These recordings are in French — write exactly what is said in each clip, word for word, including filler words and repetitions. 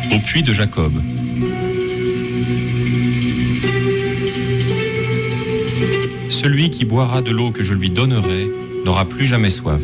au puits de Jacob. Celui qui boira de l'eau que je lui donnerai n'aura plus jamais soif.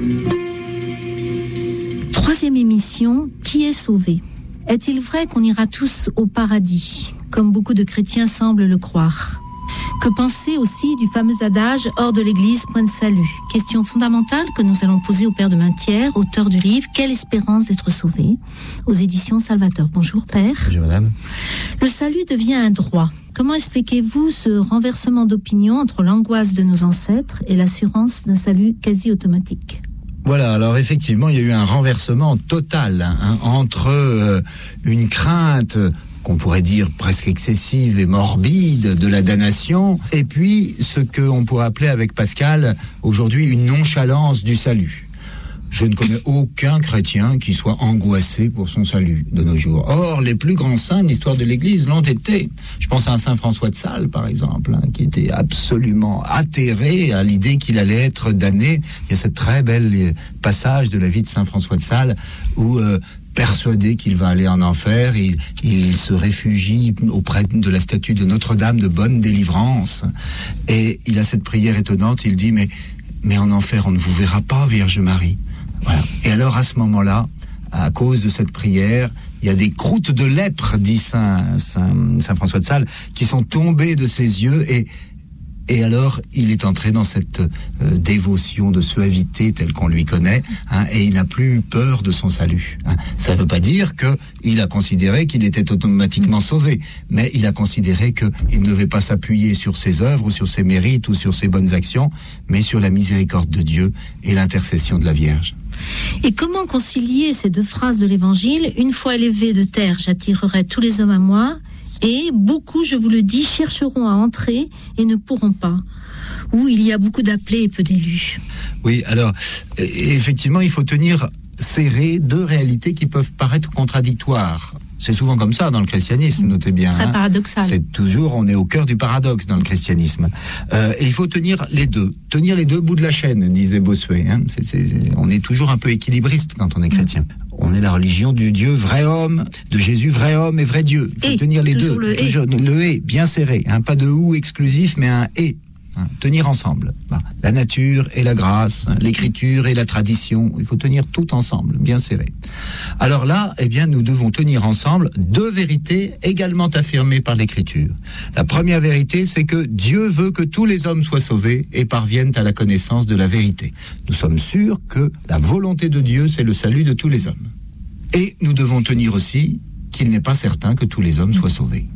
Troisième émission, qui est sauvé ? Est-il vrai qu'on ira tous au paradis, comme beaucoup de chrétiens semblent le croire ? Que penser aussi du fameux adage « hors de l'église, point de salut » ? Question fondamentale que nous allons poser au Père de Mainthière, auteur du livre « Quelle espérance d'être sauvé ?» aux éditions Salvator. Bonjour Père. Bonjour Madame. Le salut devient un droit. Comment expliquez-vous ce renversement d'opinion entre l'angoisse de nos ancêtres et l'assurance d'un salut quasi automatique ? Voilà, alors effectivement, il y a eu un renversement total hein, entre euh, une crainte qu'on pourrait dire presque excessive et morbide de la damnation, et puis ce qu'on pourrait appeler avec Pascal aujourd'hui une nonchalance du salut. Je ne connais aucun chrétien qui soit angoissé pour son salut de nos jours. Or, les plus grands saints de l'histoire de l'Église l'ont été. Je pense à un saint François de Sales, par exemple, hein, qui était absolument atterré à l'idée qu'il allait être damné. Il y a ce très bel passage de la vie de saint François de Sales où... Euh, persuadé qu'il va aller en enfer, il, il se réfugie auprès de la statue de Notre-Dame de bonne délivrance. Et il a cette prière étonnante, il dit, mais, mais en enfer, on ne vous verra pas, Vierge Marie. Voilà. Et alors, à ce moment-là, à cause de cette prière, il y a des croûtes de lèpre, dit Saint, Saint, Saint François de Sales, qui sont tombées de ses yeux et Et alors, il est entré dans cette euh, dévotion de suavité telle qu'on lui connaît, hein, et il n'a plus peur de son salut. Hein. Ça ne veut pas dire qu'il a considéré qu'il était automatiquement sauvé, mais il a considéré qu'il ne devait pas s'appuyer sur ses œuvres, ou sur ses mérites, ou sur ses bonnes actions, mais sur la miséricorde de Dieu et l'intercession de la Vierge. Et comment concilier ces deux phrases de l'Évangile ? Une fois élevé de terre, j'attirerai tous les hommes à moi. Et beaucoup, je vous le dis, chercheront à entrer et ne pourront pas. Où il y a beaucoup d'appelés et peu d'élus. Oui, alors, effectivement, il faut tenir serré deux réalités qui peuvent paraître contradictoires. C'est souvent comme ça dans le christianisme, notez bien. Très hein. paradoxal. C'est toujours, on est au cœur du paradoxe dans le christianisme. Euh, et il faut tenir les deux. Tenir les deux bouts de la chaîne, disait Bossuet. Hein. C'est, c'est, on est toujours un peu équilibriste quand on est chrétien. Mmh. On est la religion du Dieu vrai homme, de Jésus vrai homme et vrai Dieu. Il faut et, tenir les deux. Le toujours, et. le et, bien serré. Hein. Pas de ou exclusif, mais un et. Hein, tenir ensemble. La nature et la grâce, hein, l'écriture et la tradition, il faut tenir tout ensemble, bien serré. Alors là, eh bien, nous devons tenir ensemble deux vérités également affirmées par l'écriture. La première vérité, c'est que Dieu veut que tous les hommes soient sauvés et parviennent à la connaissance de la vérité. Nous sommes sûrs que la volonté de Dieu, c'est le salut de tous les hommes. Et nous devons tenir aussi qu'il n'est pas certain que tous les hommes soient sauvés.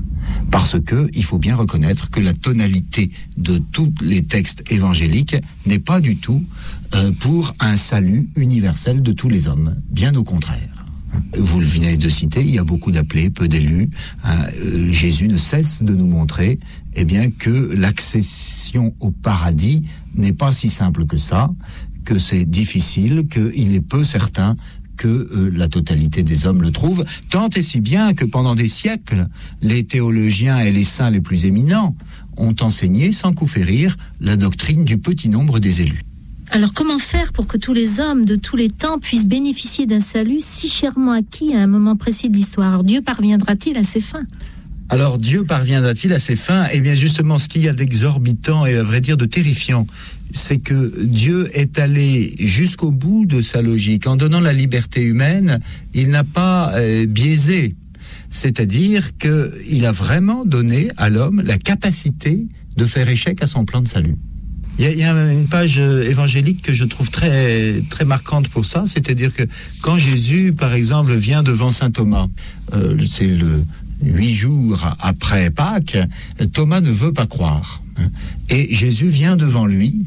Parce que il faut bien reconnaître que la tonalité de tous les textes évangéliques n'est pas du tout euh, pour un salut universel de tous les hommes, bien au contraire. Vous le venez de citer, il y a beaucoup d'appelés, peu d'élus. Hein, euh, Jésus ne cesse de nous montrer, eh bien, que l'accession au paradis n'est pas si simple que ça, que c'est difficile, qu'il est peu certain que euh, la totalité des hommes le trouvent, tant et si bien que pendant des siècles, les théologiens et les saints les plus éminents ont enseigné sans coup férir la doctrine du petit nombre des élus. Alors comment faire pour que tous les hommes de tous les temps puissent bénéficier d'un salut si chèrement acquis à un moment précis de l'histoire ? Alors Dieu parviendra-t-il à ses fins ? Alors Dieu parviendra-t-il à ses fins ? Eh bien justement, ce qu'il y a d'exorbitant et à vrai dire de terrifiant, c'est que Dieu est allé jusqu'au bout de sa logique. En donnant la liberté humaine, il n'a pas euh, biaisé. C'est-à-dire qu'il a vraiment donné à l'homme la capacité de faire échec à son plan de salut. Il y a, il y a une page évangélique que je trouve très, très marquante pour ça, c'est-à-dire que quand Jésus, par exemple, vient devant saint Thomas, euh, c'est le... Huit jours après Pâques, Thomas ne veut pas croire. Et Jésus vient devant lui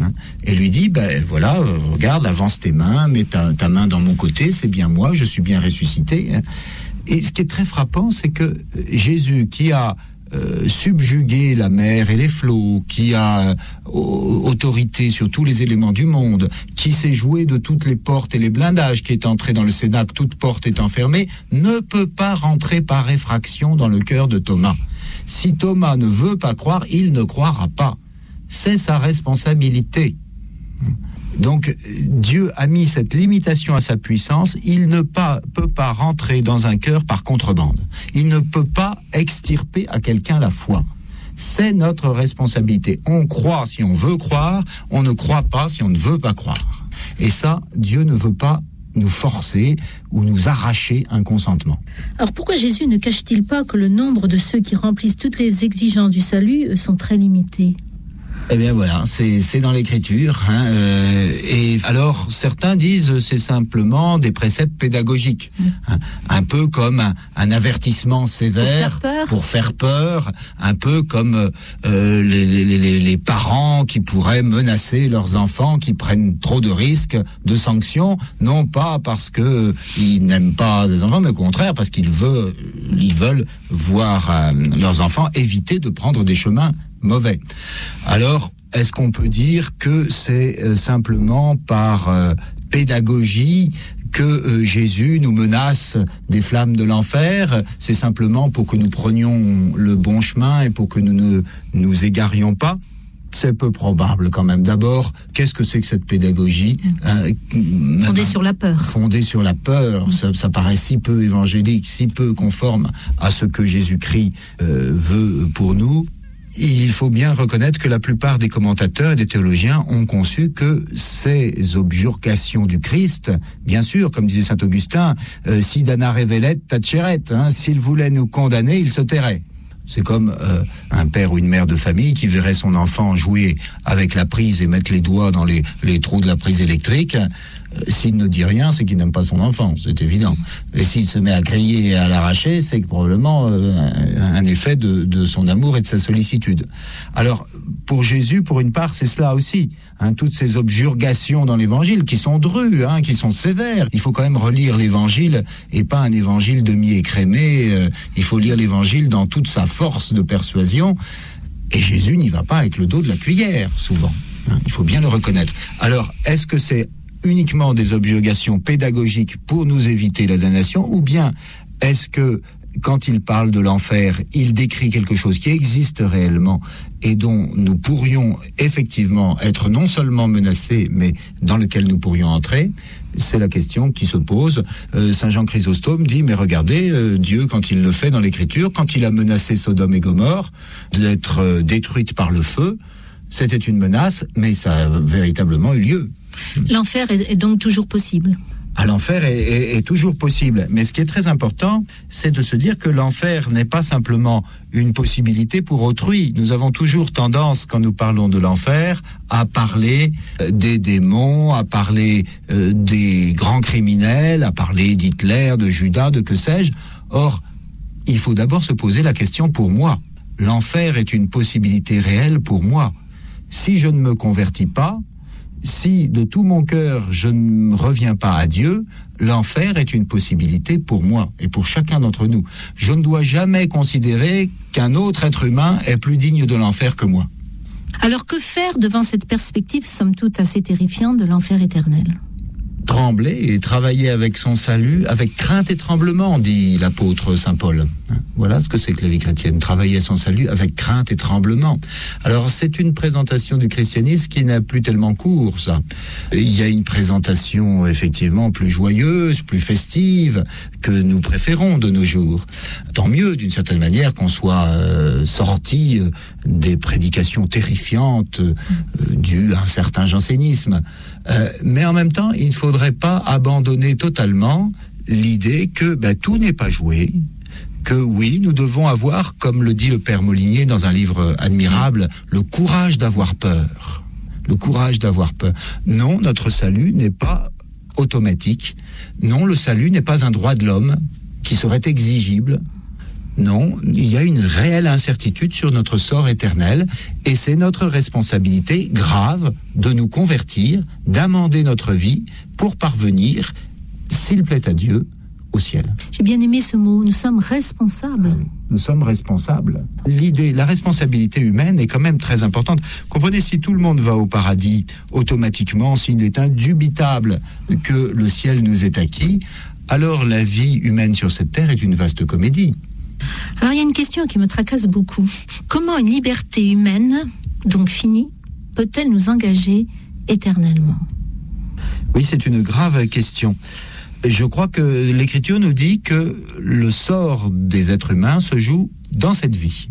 et lui dit, ben voilà, regarde, avance tes mains, mets ta, ta main dans mon côté, c'est bien moi, je suis bien ressuscité. Et ce qui est très frappant, c'est que Jésus, qui a Euh, subjuguer la mer et les flots, qui a euh, autorité sur tous les éléments du monde, qui s'est joué de toutes les portes et les blindages, qui est entré dans le Cénacle, toute porte étant fermée, ne peut pas rentrer par effraction dans le cœur de Thomas. Si Thomas ne veut pas croire, il ne croira pas. C'est sa responsabilité. Donc Dieu a mis cette limitation à sa puissance. Il ne pas, peut pas rentrer dans un cœur par contrebande. Il ne peut pas extirper à quelqu'un la foi. C'est notre responsabilité. On croit si on veut croire, on ne croit pas si on ne veut pas croire. Et ça, Dieu ne veut pas nous forcer ou nous arracher un consentement. Alors pourquoi Jésus ne cache-t-il pas que le nombre de ceux qui remplissent toutes les exigences du salut sont très limités ? Eh bien voilà, c'est, c'est dans l'Écriture. Hein, euh, et alors, certains disent c'est simplement des préceptes pédagogiques. Mmh. Hein, un peu comme un, un avertissement sévère pour faire peur, pour faire peur un peu comme euh, les, les, les, les parents qui pourraient menacer leurs enfants qui prennent trop de risques, de sanctions, non pas parce que ils n'aiment pas les enfants, mais au contraire parce qu'ils veulent, ils veulent voir euh, leurs enfants éviter de prendre des chemins mauvais. Alors, est-ce qu'on peut dire que c'est euh, simplement par euh, pédagogie que euh, Jésus nous menace des flammes de l'enfer ? C'est simplement pour que nous prenions le bon chemin et pour que nous ne nous égarions pas ? C'est peu probable quand même. D'abord, qu'est-ce que c'est que cette pédagogie euh, fondée sur la peur. Fondée sur la peur, mmh. ça, ça paraît si peu évangélique, si peu conforme à ce que Jésus-Christ euh, veut pour nous. Il faut bien reconnaître que la plupart des commentateurs et des théologiens ont conçu que ces objurgations du Christ, bien sûr, comme disait saint Augustin, euh, si dana revelet taceret, hein, s'il voulait nous condamner, il se tairait. C'est comme euh, un père ou une mère de famille qui verrait son enfant jouer avec la prise et mettre les doigts dans les, les trous de la prise électrique. Euh, s'il ne dit rien, c'est qu'il n'aime pas son enfant, c'est évident. Et s'il se met à crier et à l'arracher, c'est probablement euh, un, un effet de, de son amour et de sa sollicitude. Alors, pour Jésus, pour une part, c'est cela aussi. Hein, toutes ces objurgations dans l'Évangile qui sont drues, hein, qui sont sévères. Il faut quand même relire l'Évangile et pas un Évangile demi-écrémé. Euh, il faut lire l'Évangile dans toute sa force de persuasion. Et Jésus n'y va pas avec le dos de la cuillère, souvent. Hein, il faut bien le reconnaître. Alors, est-ce que c'est uniquement des objurgations pédagogiques pour nous éviter la damnation, ou bien est-ce que quand il parle de l'enfer, il décrit quelque chose qui existe réellement et dont nous pourrions effectivement être non seulement menacés, mais dans lequel nous pourrions entrer? C'est la question qui se pose. Euh, Saint Jean Chrysostome dit, mais regardez, euh, Dieu, quand il le fait dans l'Écriture, quand il a menacé Sodome et Gomorrhe d'être euh, détruite par le feu, c'était une menace, mais ça a véritablement eu lieu. L'enfer est donc toujours possible. À l'enfer est, est, est toujours possible. Mais ce qui est très important, c'est de se dire que l'enfer n'est pas simplement une possibilité pour autrui. Nous avons toujours tendance, quand nous parlons de l'enfer, à parler des démons, à parler euh, des grands criminels, à parler d'Hitler, de Judas, de que sais-je. Or, il faut d'abord se poser la question pour moi. L'enfer est une possibilité réelle pour moi. Si je ne me convertis pas, si de tout mon cœur je ne reviens pas à Dieu, l'enfer est une possibilité pour moi et pour chacun d'entre nous. Je ne dois jamais considérer qu'un autre être humain est plus digne de l'enfer que moi. Alors que faire devant cette perspective, somme toute assez terrifiante, de l'enfer éternel ? Trembler et travailler avec son salut, avec crainte et tremblement, dit l'apôtre saint Paul. Voilà ce que c'est que la vie chrétienne, travailler son salut avec crainte et tremblement. Alors c'est une présentation du christianisme qui n'a plus tellement cours, ça. Il y a une présentation effectivement plus joyeuse, plus festive, que nous préférons de nos jours. Tant mieux, d'une certaine manière, qu'on soit euh, sorti euh, des prédications terrifiantes euh, dues à un certain jansénisme. Euh, mais en même temps, il ne faudrait pas abandonner totalement l'idée que ben, tout n'est pas joué, que oui, nous devons avoir, comme le dit le Père Molinier dans un livre admirable, le courage d'avoir peur. Le courage d'avoir peur. Non, notre salut n'est pas automatique. Non, le salut n'est pas un droit de l'homme qui serait exigible. Non, il y a une réelle incertitude sur notre sort éternel et c'est notre responsabilité grave de nous convertir, d'amender notre vie pour parvenir, s'il plaît à Dieu, au ciel. J'ai bien aimé ce mot, nous sommes responsables. Nous sommes responsables. L'idée, la responsabilité humaine est quand même très importante. Comprenez, si tout le monde va au paradis automatiquement, s'il est indubitable que le ciel nous est acquis, alors la vie humaine sur cette terre est une vaste comédie. Alors il y a une question qui me tracasse beaucoup. Comment une liberté humaine, donc finie, peut-elle nous engager éternellement ? Oui, c'est une grave question. Je crois que l'Écriture nous dit que le sort des êtres humains se joue dans cette vie.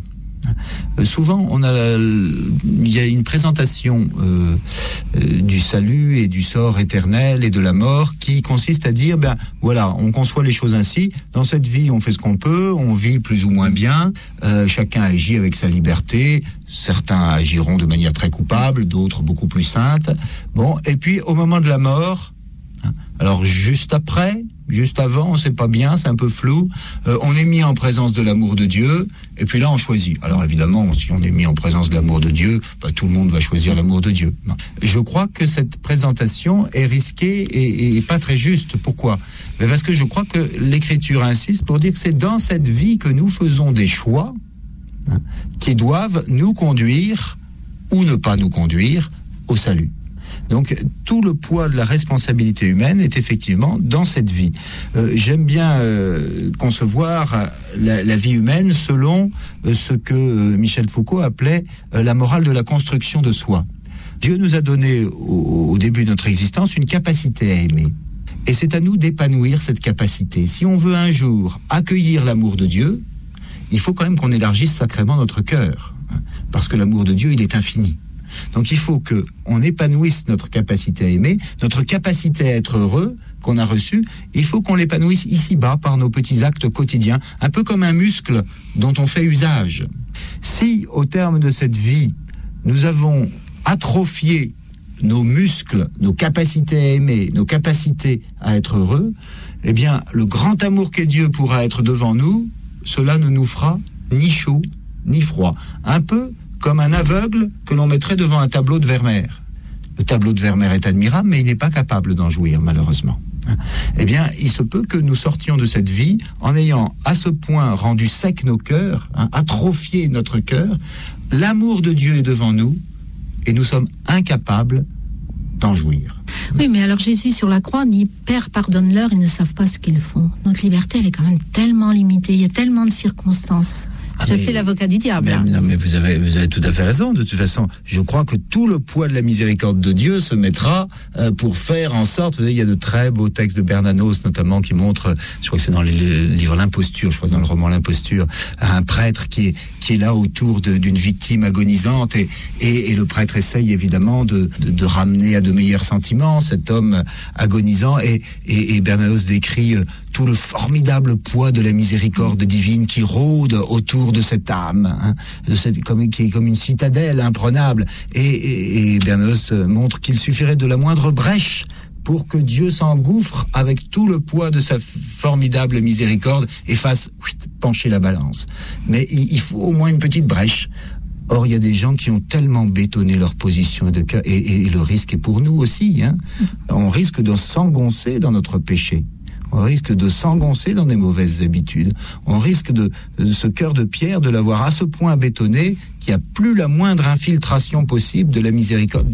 Souvent, on a, il y a une présentation euh, euh, du salut et du sort éternel et de la mort qui consiste à dire, ben voilà, on conçoit les choses ainsi. Dans cette vie, on fait ce qu'on peut, on vit plus ou moins bien. Euh, chacun agit avec sa liberté. Certains agiront de manière très coupable, d'autres beaucoup plus sainte. Bon, et puis au moment de la mort, hein, alors juste après. Juste avant, on sait pas bien, c'est un peu flou. Euh, on est mis en présence de l'amour de Dieu, et puis là, on choisit. Alors évidemment, si on est mis en présence de l'amour de Dieu, bah, tout le monde va choisir l'amour de Dieu. Je crois que cette présentation est risquée et, et pas très juste. Pourquoi ? Mais parce que je crois que l'Écriture insiste pour dire que c'est dans cette vie que nous faisons des choix, hein, qui doivent nous conduire ou ne pas nous conduire au salut. Donc tout le poids de la responsabilité humaine est effectivement dans cette vie. Euh, j'aime bien euh, concevoir la, la vie humaine selon euh, ce que euh, Michel Foucault appelait euh, la morale de la construction de soi. Dieu nous a donné au, au début de notre existence une capacité à aimer. Et c'est à nous d'épanouir cette capacité. Si on veut un jour accueillir l'amour de Dieu, il faut quand même qu'on élargisse sacrément notre cœur. Hein, parce que l'amour de Dieu, il est infini. Donc il faut que on épanouisse notre capacité à aimer, notre capacité à être heureux qu'on a reçue. Il faut qu'on l'épanouisse ici-bas par nos petits actes quotidiens, un peu comme un muscle dont on fait usage. Si au terme de cette vie, nous avons atrophié nos muscles, nos capacités à aimer, nos capacités à être heureux, eh bien le grand amour qu'est Dieu pourra être devant nous, cela ne nous fera ni chaud ni froid. Un peu comme un aveugle que l'on mettrait devant un tableau de Vermeer. Le tableau de Vermeer est admirable, mais il n'est pas capable d'en jouir, malheureusement. Eh bien, il se peut que nous sortions de cette vie en ayant à ce point rendu sec nos cœurs, hein, atrophié notre cœur. L'amour de Dieu est devant nous et nous sommes incapables d'en jouir. Oui, mais alors Jésus sur la croix dit « Père, pardonne-leur, ils ne savent pas ce qu'ils font ». Notre liberté, elle est quand même tellement limitée, il y a tellement de circonstances. Ah, je fais l'avocat du diable. Mais, hein. Non, mais vous avez, vous avez tout à fait raison. De toute façon, je crois que tout le poids de la miséricorde de Dieu se mettra euh, pour faire en sorte. Vous savez, il y a de très beaux textes de Bernanos, notamment, qui montrent, je crois que c'est dans le livre L'Imposture, je crois dans le roman L'Imposture, un prêtre qui est, qui est là autour de, d'une victime agonisante et, et, et le prêtre essaye évidemment de, de, de ramener à de meilleurs sentiments cet homme agonisant et, et, et Bernanos décrit euh, tout le formidable poids de la miséricorde divine qui rôde autour de cette âme, hein, de cette, comme, qui est comme une citadelle imprenable. Et, et, et Bernanos montre qu'il suffirait de la moindre brèche pour que Dieu s'engouffre avec tout le poids de sa formidable miséricorde et fasse oui, pencher la balance. Mais il, il faut au moins une petite brèche. Or, il y a des gens qui ont tellement bétonné leur position de cœur, et, et le risque est pour nous aussi. Hein. On risque de s'engoncer dans notre péché. On risque de s'engoncer dans des mauvaises habitudes. On risque de, de ce cœur de pierre, de l'avoir à ce point bétonné qu'il n'y a plus la moindre infiltration possible de la miséricorde